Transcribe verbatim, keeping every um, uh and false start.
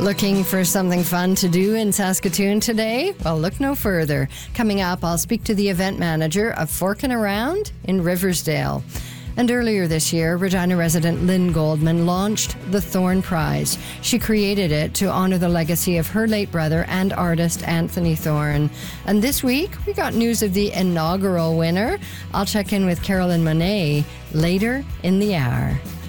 Looking for something fun to do in Saskatoon today? Well, look no further. Coming up, I'll speak to the event manager of Forkin' Around in Riversdale. And earlier this year, Regina resident Lynn Goldman launched the Thorn Prize. She created it to honor the legacy of her late brother and artist Anthony Thorn. And this week, we got news of the inaugural winner. I'll check in with Carolyn Monet later in the hour.